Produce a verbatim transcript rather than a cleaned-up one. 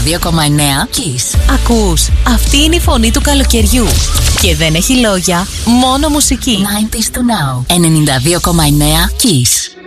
δύο κόμμα εννέα Kiss. Ακούς, αυτή είναι η φωνή του καλοκαιριού. Και δεν έχει λόγια, μόνο μουσική. ενενήντα του Now. ενενήντα δύο κόμμα εννέα Kiss.